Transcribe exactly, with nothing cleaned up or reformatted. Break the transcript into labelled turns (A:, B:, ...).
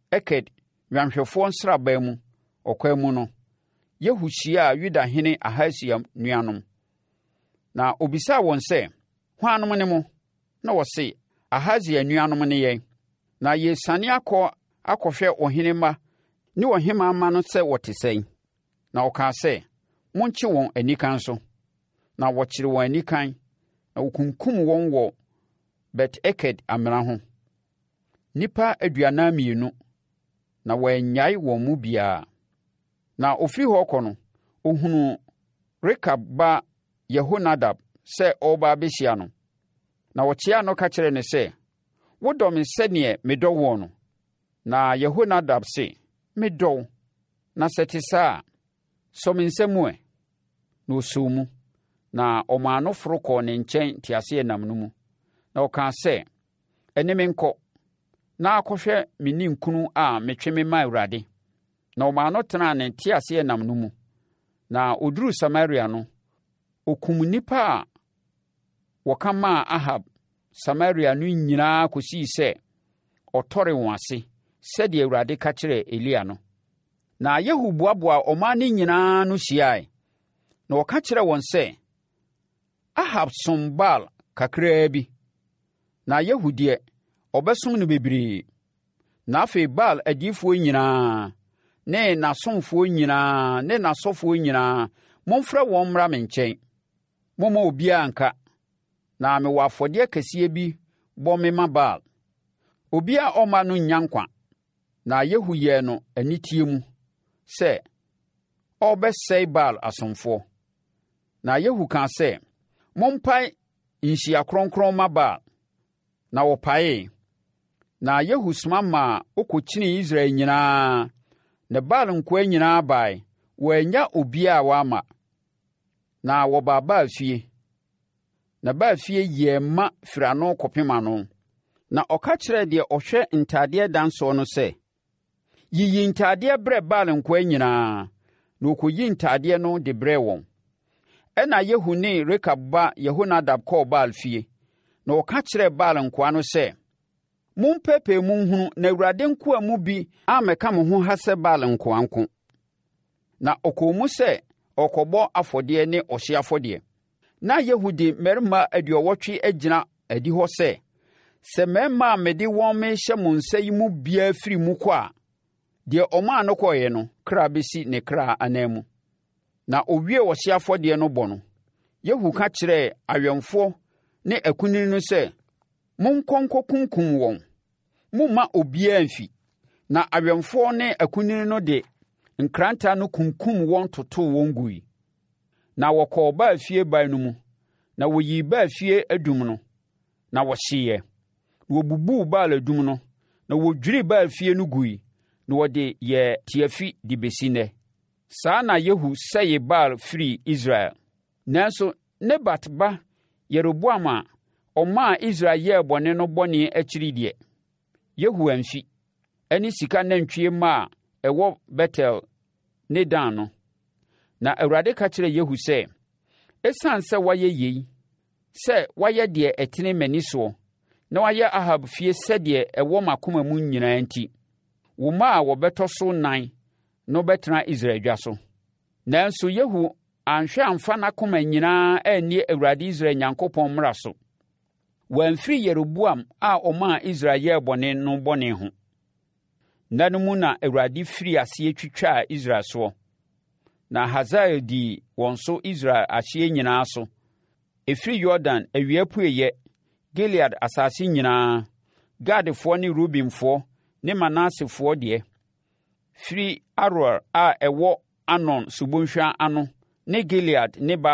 A: Eked nwanhwɛfoɔ nsraban mu ɔkwan mu no, Yehu hyiaa Yudahene Ahasia nuanom. Na obisaa wɔn sɛ, hwannom ne mo? Na wɔse, Ahasia nuanom ne yɛn. Na yɛsiane akɔ akɔhwɛ ɔhene mma ne ɔhemmaa mma no sɛ wɔte sɛn. Na ɔkaa sɛ, monkye wɔn anikann so. Na wɔkyere wɔn anikann, na wɔkunkum wɔn wɔ Bet-Eked amena ho. Nnipa aduanan mmienu, na wɔannyae wɔn mu biara. Na ofiri hɔ kɔ no, ohunuu Rekab ba Yehonadab sɛ ɔreba abɛhyia no. Na wɔkyea no ka kyerɛɛ no sɛ, wodɔ me sɛdeɛ medɔ wɔn no? Na Yehonadab se, medɔ wo, na sɛ te saa a, sɔ me nsam ɛ. Na ɔsɔɔ mu, na ɔmaa no foro kɔɔ ne nkyɛn teaseɛnam no mu. Na ɔkaa sɛ, ɛne me nkɔ, na akɔhwɛ me ninkunu a metwe me ma Awurade. Na ɔmaa no tenaa ne teaseɛnam no mu. Na ɔduruu Samaria no, ɔkum nnipa a wɔka maa Ahab Samaria no nyinaa kɔsii sɛ ɔtɔre wɔn ase, sɛdeɛ Awurade ka kyerɛɛ Elia no. Na Yehu boaboa ɔman no nyinaa no hyiae. Na ɔka kyerɛɛ wɔn sɛ, Ahab som Baal kakraa bi, na Yehu deɛ, ɔbɛsom no bebree. Na afei Baal adiyifoɔ nyinaa ne n'asomfoɔ nyinaa ne n'asɔfoɔ nyinaa, momfrɛ wɔn mmra me nkyɛn. Momma obiara nka, na mewɔ afɔdeɛ kɛseɛ bi bɔ me ma Baal. Obiara ɔmma no nnya nkwa. Na Yehu yɛɛ no anitie mu sɛ ɔrebɛsɛe Baal asomfoɔ. Na Yehu kaa sɛ, mompae nhyia kronkron ma Baal. Na wɔpaee. Na Yehu soma maa ɔkɔkyinii Israel nyinaa. Na Baal nkoa nyinaa bae, wɔannya obiara a wama. Na wɔbaa Baal fie. Na Baal fie yɛɛ ma firi ano kɔpem ano. Na ɔka kyerɛɛ deɛ ɔhwɛ ntadeɛ dansoɔ no sɛ, yiyi ntadeɛ brɛ Baal nkoa nyinaa. Na ɔkɔyi ntadeɛ no de brɛɛ wɔn. Ɛna Yehu ne Rekab ba Yehonadab kɔɔ Baal fie. Na ɔka kyerɛɛ Baal nkoa no sɛ, mompɛpɛ mu nhunu na Awurade nkoa mu bi ammɛka mo ho ha sɛ Baal nkoa nko. Na ɔkɔɔ mu sɛ ɔkɔbɔ afɔdeɛ ne ɔhye afɔdeɛ. Na Yehu de mmarima aduɔwɔtwe agyina adi hɔ sɛ, sɛ mmarima a mede wɔn mehyɛ mo nsa yi mu biara firi mu kɔ a, deɛ ɔmaa no kɔeɛ no, kra bɛsi ne kra anan mu. Na owie ɔhye afɔdeɛ no bɔ no, Yehu ka kyerɛɛ awɛmfoɔ ne akunini no sɛ, monkɔ nkɔkunkum wɔn. Momma obiara mfi. Na awɛmfoɔ ne akunini no de nkranta no kunkum wɔn totoo wɔn gui. Na wɔkɔɔ Baal fie ban no mu, na wɔyii Baal fie adum no, na wɔhyeeɛ. Na wɔbubuu Baal adum no, na wɔdwiri Baal fie no gui, na wɔde yɛɛ tiafi de bɛsi nnɛ. Saa na Yehu sɛee Baal firi Israel. Nanso Nebat ba Yeroboam a ɔmaa Israel yɛɛ bɔne no bɔne akyiri deɛ, Yehu amfi, ɛne sika nantwie mma a ɛwɔ Betel ne Dan no. Na Awurade ka kyerɛ Yehu sɛ, ɛsiane sɛ wayɛ yei, sɛ wayɛ deɛ ɛtene m'ani soɔ, na wayɛ Ahab fie sɛdeɛ ɛwɔ m'akoma mu nyinaa nti, wo mma a wɔbɛtɔ so nan no bɛtena Israel dwa so. Nanso Yehu anhwɛ amfa n'akoma nyinaa anni Awurade Israel Nyankopɔn mmara so. Wɔamfiri Yeroboam a ɔmaa Israel yɛɛ bɔne no bɔne ho. Nna no mu na Awurade firi aseɛ twitwaa Israel soɔ. Na Hazael dii wɔn so Israel ahyeɛ nyinaa so. Ɛfiri Yordan awia pueyɛ, Gilead asase nyinaa, Gadfoɔ ne Rubenfoɔ ne Manasefoɔ deɛ, firi Aroer a ɛwɔ Arnon subonhwa ano ne Gilead ne